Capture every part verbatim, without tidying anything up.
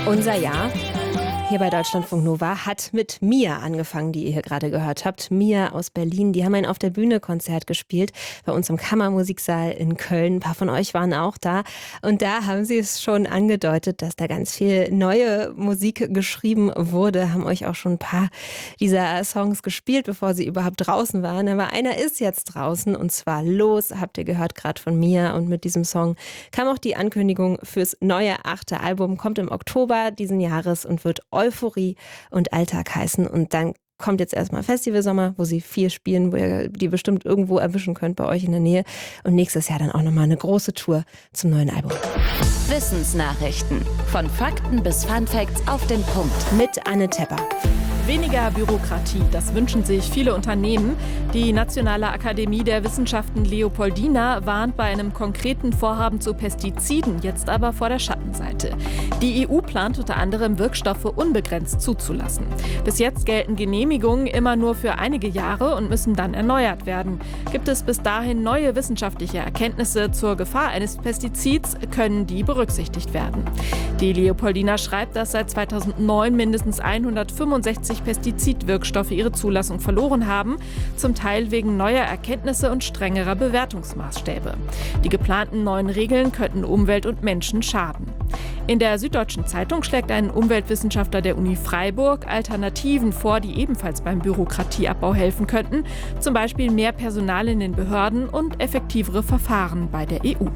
Unser Jahr hier bei Deutschlandfunk Nova hat mit Mia angefangen, die ihr hier gerade gehört habt. Mia aus Berlin, die haben ein Auf der Bühne Konzert gespielt bei uns im Kammermusiksaal in Köln. Ein paar von euch waren auch da und da haben sie es schon angedeutet, dass da ganz viel neue Musik geschrieben wurde, haben euch auch schon ein paar dieser Songs gespielt, bevor sie überhaupt draußen waren. Aber einer ist jetzt draußen und zwar Los, habt ihr gehört gerade von Mia, und mit diesem Song kam auch die Ankündigung fürs neue achte Album, kommt im Oktober diesen Jahres und wird Euphorie und Alltag heißen. Und dann kommt jetzt erstmal Festivalsommer, wo sie viel spielen, wo ihr die bestimmt irgendwo erwischen könnt bei euch in der Nähe. Und nächstes Jahr dann auch nochmal eine große Tour zum neuen Album. Wissensnachrichten. Von Fakten bis Funfacts auf den Punkt. Mit Anne Tepper. Weniger Bürokratie, das wünschen sich viele Unternehmen. Die Nationale Akademie der Wissenschaften Leopoldina warnt bei einem konkreten Vorhaben zu Pestiziden jetzt aber vor der Schattenseite. Die E U plant unter anderem, Wirkstoffe unbegrenzt zuzulassen. Bis jetzt gelten Genehmigungen immer nur für einige Jahre und müssen dann erneuert werden. Gibt es bis dahin neue wissenschaftliche Erkenntnisse zur Gefahr eines Pestizids, können die berücksichtigt werden. Die Leopoldina schreibt, dass seit zweitausendneun mindestens hundertfünfundsechzig Pestizidwirkstoffe ihre Zulassung verloren haben, zum Teil wegen neuer Erkenntnisse und strengerer Bewertungsmaßstäbe. Die geplanten neuen Regeln könnten Umwelt und Menschen schaden. In der Süddeutschen Zeitung schlägt ein Umweltwissenschaftler der Uni Freiburg Alternativen vor, die ebenfalls beim Bürokratieabbau helfen könnten, zum Beispiel mehr Personal in den Behörden und effektivere Verfahren bei der E U.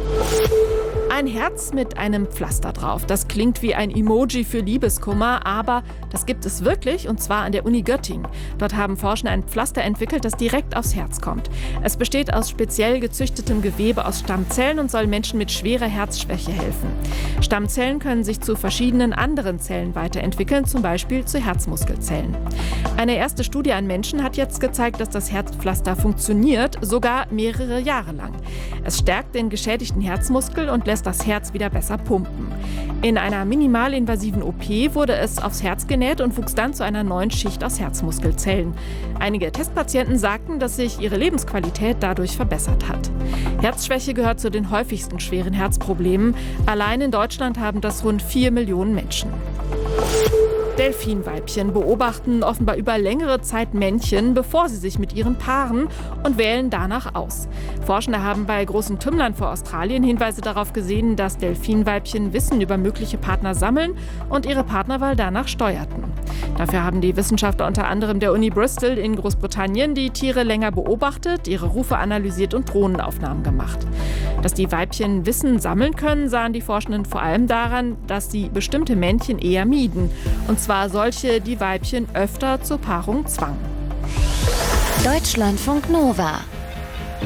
Ein Herz mit einem Pflaster drauf. Das klingt wie ein Emoji für Liebeskummer, aber das gibt es wirklich, und zwar an der Uni Göttingen. Dort haben Forscher ein Pflaster entwickelt, das direkt aufs Herz kommt. Es besteht aus speziell gezüchtetem Gewebe aus Stammzellen und soll Menschen mit schwerer Herzschwäche helfen. Stammzellen können sich zu verschiedenen anderen Zellen weiterentwickeln, zum Beispiel zu Herzmuskelzellen. Eine erste Studie an Menschen hat jetzt gezeigt, dass das Herzpflaster funktioniert, sogar mehrere Jahre lang. Es stärkt den geschädigten Herzmuskel und lässt das Herz wieder besser pumpen. In einer minimalinvasiven O P wurde es aufs Herz genäht und wuchs dann zu einer neuen Schicht aus Herzmuskelzellen. Einige Testpatienten sagten, dass sich ihre Lebensqualität dadurch verbessert hat. Herzschwäche gehört zu den häufigsten schweren Herzproblemen. Allein in Deutschland haben das rund vier Millionen Menschen. Delfinweibchen beobachten offenbar über längere Zeit Männchen, bevor sie sich mit ihren paaren, und wählen danach aus. Forschende haben bei großen Tümmlern vor Australien Hinweise darauf gesehen, dass Delfinweibchen Wissen über mögliche Partner sammeln und ihre Partnerwahl danach steuerten. Dafür haben die Wissenschaftler unter anderem der Uni Bristol in Großbritannien die Tiere länger beobachtet, ihre Rufe analysiert und Drohnenaufnahmen gemacht. Dass die Weibchen Wissen sammeln können, sahen die Forschenden vor allem daran, dass sie bestimmte Männchen eher mieden. Und zwar solche, die Weibchen öfter zur Paarung zwangen. Deutschlandfunk Nova.